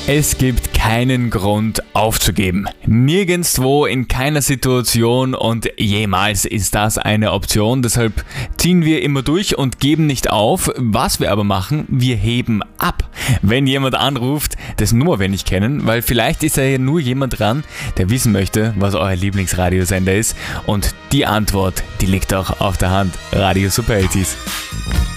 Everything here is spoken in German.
Es gibt keinen Grund aufzugeben. Nirgendwo, in keiner Situation und jemals ist das eine Option. Deshalb ziehen wir immer durch und geben nicht auf. Was wir aber machen, wir heben ab. Wenn jemand anruft, dessen Nummer wir nicht kennen, weil vielleicht ist ja nur jemand dran, der wissen möchte, was euer Lieblingsradiosender ist. Und die Antwort, die liegt auch auf der Hand. Radio Super 80s.